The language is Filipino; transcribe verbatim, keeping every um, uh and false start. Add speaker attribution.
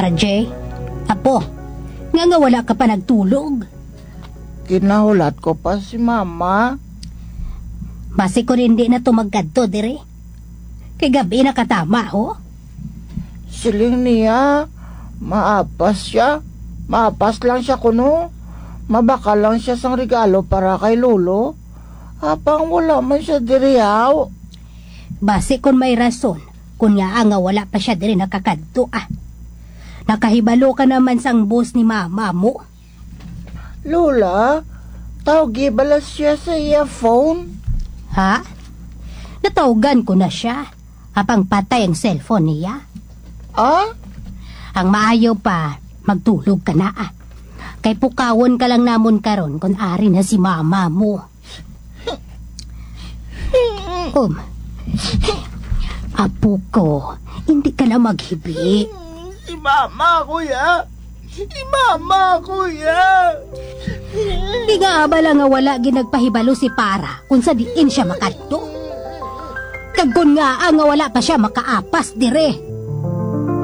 Speaker 1: R J, apo, nga nga wala ka pa nagtulog.
Speaker 2: Kinahulat ko pa si mama.
Speaker 1: Basi ko rin di na tumagkadto, dire. Kay gabi nakatama, ho?
Speaker 2: Siling niya, maapas siya. Maapas lang siya kuno. Mabaka lang siya sang regalo para kay lolo. Apang wala man siya diriyaw.
Speaker 1: Basi kung may rason, kunya nga wala pa siya dire nakakadto, ah. Nakahibalo ka naman sang boss ni mama mo.
Speaker 2: Lola, tawgi balas siya sa iya phone.
Speaker 1: Ha? Natawagan ko na siya. Apang patay ang cellphone niya.
Speaker 2: Ah?
Speaker 1: Ang maayo pa, magtulog ka na, ah. Kay pukawon ka lang namon karon kung ari na si mama mo. Um, apo ko, hindi ka na maghibi.
Speaker 2: Si mama, kuya. Si mama, kuya.
Speaker 1: Di nga abala nga wala ginagpahibalo si para kung sa diin siya makadto. Kagkon nga nga wala pa siya makaapas dire.